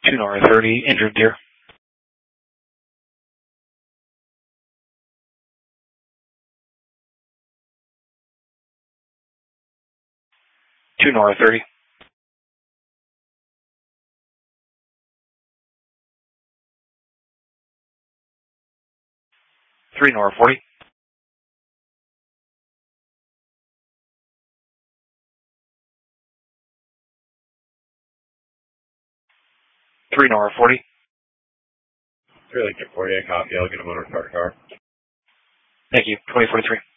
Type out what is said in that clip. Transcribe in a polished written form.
2 Nora 30, injured deer. Two Nora 30. 3 Nora 40. 3 Nora 40. 3 Lincoln 40, I copy. I'll get a motor car. Thank you. 2043.